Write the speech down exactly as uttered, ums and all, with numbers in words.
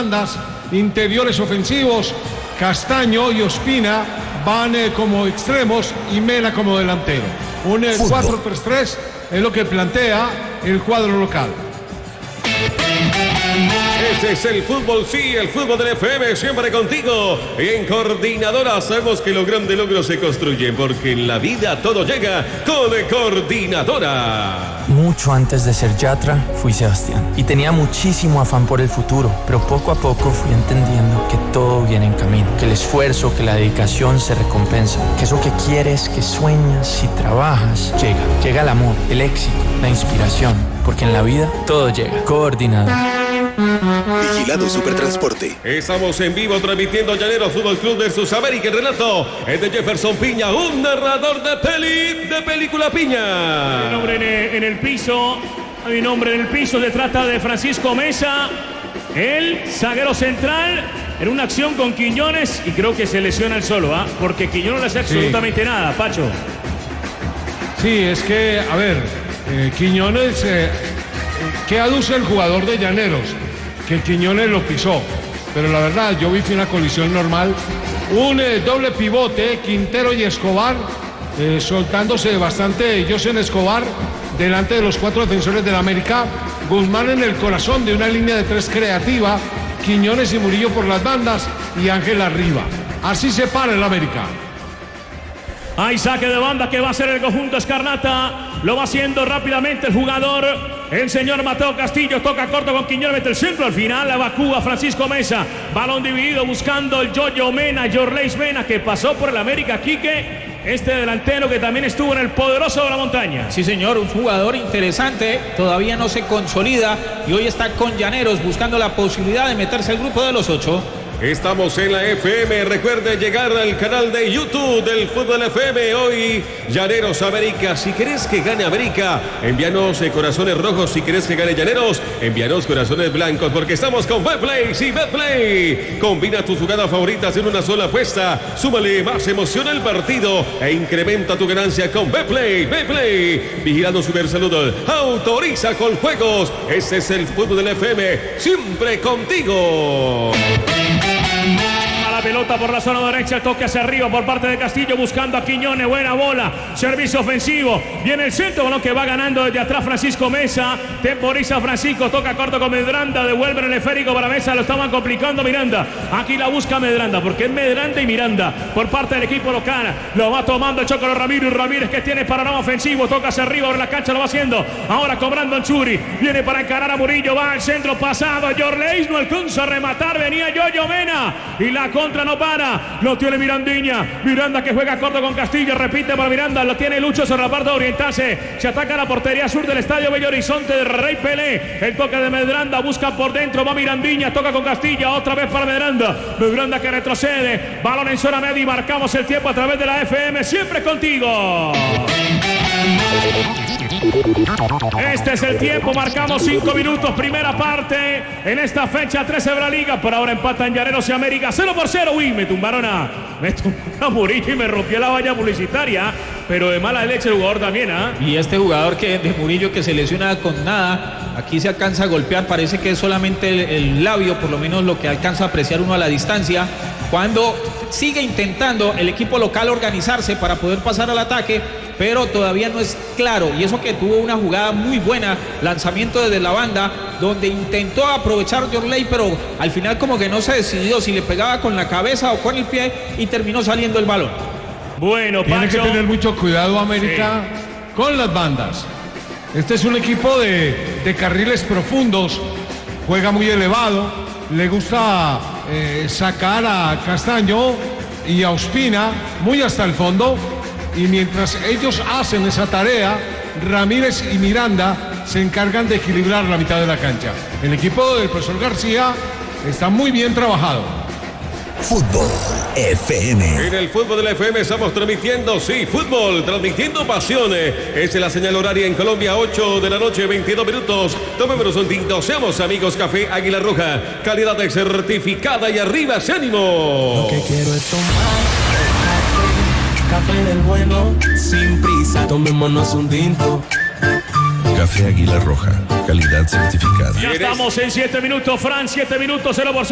bandas, interiores ofensivos, Castaño y Ospina van eh, como extremos y Mena como delantero. Un eh, cuatro tres tres es lo que plantea el cuadro local. Ese es el fútbol, sí, el fútbol del F M, siempre contigo. Y en Coordinadora sabemos que los grandes logros se construyen, porque en la vida todo llega con Coordinadora. Mucho antes de ser Yatra, fui Sebastián. Y tenía muchísimo afán por el futuro, pero poco a poco fui entendiendo que todo viene en camino. Que el esfuerzo, que la dedicación se recompensa. Que eso que quieres, que sueñas y trabajas, llega. Llega el amor, el éxito, la inspiración. Porque en la vida todo llega. Coordinadora. Vigilado Supertransporte. Estamos en vivo transmitiendo Llaneros Fútbol Club versus América. El relato es de Jefferson Piña, un narrador de peli, de película Piña. Hay un hombre en el, en el piso, hay un hombre en el piso, se trata de Francisco Meza, el zaguero central, en una acción con Quiñones y creo que se lesiona el solo, ¿ah? ¿eh? Porque Quiñones no le hace absolutamente sí. nada, Pacho. Sí, es que, a ver, eh, Quiñones, eh, ¿qué aduce el jugador de Llaneros? Que Quiñones lo pisó, pero la verdad yo vi una colisión normal, un eh, doble pivote, Quintero y Escobar, eh, soltándose bastante José Escobar delante de los cuatro defensores del América, Guzmán en el corazón de una línea de tres creativa, Quiñones y Murillo por las bandas y Ángel arriba. Así se para el América. Hay saque de banda que va a hacer el conjunto Escarlata. Lo va haciendo rápidamente el jugador, el señor Mateo Castillo. Toca corto con Quiñones, mete el centro. Al final evacúa Francisco Meza. Balón dividido buscando el Yoyo Mena, Yorleis Mena, que pasó por el América. Quique, este delantero que también estuvo en el poderoso de la montaña. Sí, señor, un jugador interesante. Todavía no se consolida y hoy está con Llaneros buscando la posibilidad de meterse al grupo de los ocho. Estamos en la F M, recuerde llegar al canal de YouTube del Fútbol F M. Hoy, Llaneros América. Si querés que gane América, envíanos eh, corazones rojos. Si querés que gane Llaneros, envíanos corazones blancos, porque estamos con Betplay. Sí, Betplay. Combina tus jugadas favoritas en una sola apuesta. Súmale más emoción al partido e incrementa tu ganancia con Betplay. Betplay. Vigilando Supersalud. Autoriza con juegos. Este es el Fútbol del F M. Siempre contigo. A la pelota por la zona derecha, el toque hacia arriba por parte de Castillo buscando a Quiñones, buena bola, servicio ofensivo, viene el centro, balón que va ganando desde atrás Francisco Meza, temporiza Francisco, toca corto con Medranda, devuelve en el esférico para Meza, lo estaban complicando Miranda, aquí la busca Medranda, porque es Medranda y Miranda por parte del equipo local, lo va tomando el Chocolo Ramírez, Ramírez que tiene panorama ofensivo, toca hacia arriba, por la cancha lo va haciendo, ahora cobrando el Churi, viene para encarar a Murillo, va al centro pasado, Yorleis no alcanza a rematar, venía Yoyo Mena, y la contra no para, lo tiene Mirandiña, Miranda que juega corto con Castillo, repite para Miranda, lo tiene Lucho sobre la parte oriental, se, se ataca la portería sur del estadio Bello Horizonte de Rey Pelé, el toque de Medranda, busca por dentro, va Mirandiña, toca con Castilla, otra vez para Medranda, Medranda que retrocede, balón en zona media y marcamos el tiempo a través de la F M, siempre contigo. Este es el tiempo, marcamos cinco minutos, primera parte en esta fecha trece de la liga, por ahora empatan Llaneros y América, cero por cero, uy, me tumbaron a, me tumbaron a Murillo y me rompió la valla publicitaria, pero de mala leche el jugador también, ¿ah? ¿eh? Y este jugador que de Murillo que se lesiona con nada, aquí se alcanza a golpear, parece que es solamente el, el labio, por lo menos lo que alcanza a apreciar uno a la distancia, cuando sigue intentando el equipo local organizarse para poder pasar al ataque, pero todavía no es claro, y eso que tuvo una jugada muy buena, lanzamiento desde la banda, donde intentó aprovechar Yorley, pero al final como que no se decidió si le pegaba con la cabeza o con el pie, y terminó saliendo el balón. Bueno, tiene Pacho. que tener mucho cuidado América sí. con las bandas. Este es un equipo de, de carriles profundos, juega muy elevado, le gusta eh, sacar a Castaño y a Ospina muy hasta el fondo, y mientras ellos hacen esa tarea, Ramírez y Miranda se encargan de equilibrar la mitad de la cancha. El equipo del profesor García está muy bien trabajado. Fútbol F M. En el fútbol de la F M estamos transmitiendo, sí, fútbol, transmitiendo pasiones. Esa es la señal horaria en Colombia, ocho de la noche, veintidós minutos. Tomémonos un tinto, seamos amigos, Café Águila Roja, calidad certificada y arriba ese ánimo. Lo que quiero es tomar café del bueno, sin prisa, tomémonos un tinto. Café Águila Roja, calidad certificada. Ya estamos en siete minutos, Fran, siete minutos, cero por cero.